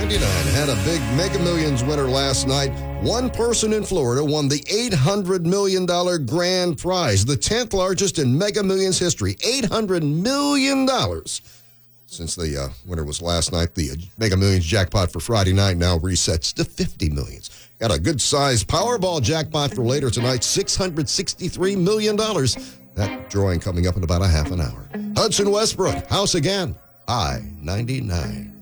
99 had a big Mega Millions winner last night. One person in Florida won the $800 million grand prize, the 10th largest in Mega Millions history. $800 million. Since the winner was last night, the Mega Millions jackpot for Friday night now resets to $50 million. Got a good-sized Powerball jackpot for later tonight, $663 million. That drawing coming up in about a half an hour. Hudson Westbrook, house again, I-99.